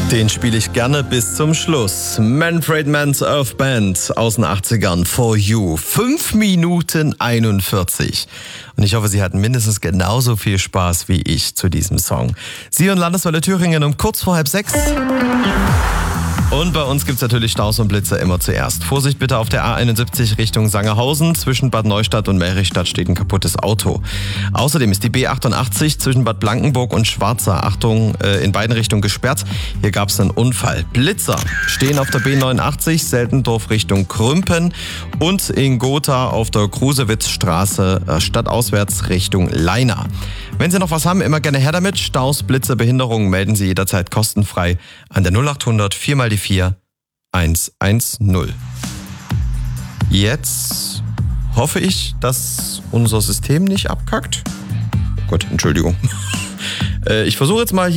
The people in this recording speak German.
Den spiele ich gerne bis zum Schluss. Manfred Mann's Earth Band aus den 80ern, For You. 5 Minuten 41. Und ich hoffe, Sie hatten mindestens genauso viel Spaß wie ich zu diesem Song. Sie und Landeswelle Thüringen um kurz vor 5:30. Und bei uns gibt's natürlich Staus und Blitze immer zuerst. Vorsicht bitte auf der A71 Richtung Sangerhausen. Zwischen Bad Neustadt und Melrichstadt steht ein kaputtes Auto. Außerdem ist die B88 zwischen Bad Blankenburg und Schwarza, Achtung, in beiden Richtungen gesperrt. Hier gab's einen Unfall. Blitzer stehen auf der B89 Seltendorf Richtung Krümpen und in Gotha auf der Krusewitzstraße stadtauswärts Richtung Leina. Wenn Sie noch was haben, immer gerne her damit. Staus, Blitze, Behinderungen melden Sie jederzeit kostenfrei an der 0800 4x4 110. Jetzt hoffe ich, dass unser System nicht abkackt. Gut, Entschuldigung. Ich versuche jetzt mal hier